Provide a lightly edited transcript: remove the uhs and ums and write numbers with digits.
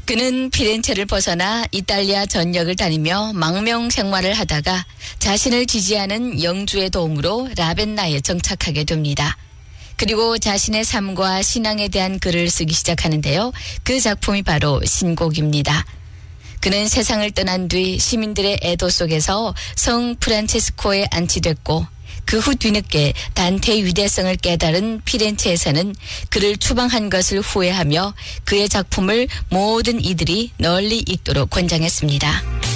그는 피렌체를 벗어나 이탈리아 전역을 다니며 망명 생활을 하다가 자신을 지지하는 영주의 도움으로 라벤나에 정착하게 됩니다. 그리고 자신의 삶과 신앙에 대한 글을 쓰기 시작하는데요. 그 작품이 바로 신곡입니다. 그는 세상을 떠난 뒤 시민들의 애도 속에서 성 프란체스코에 안치됐고 그 후 뒤늦게 단테의 위대성을 깨달은 피렌체에서는 그를 추방한 것을 후회하며 그의 작품을 모든 이들이 널리 읽도록 권장했습니다.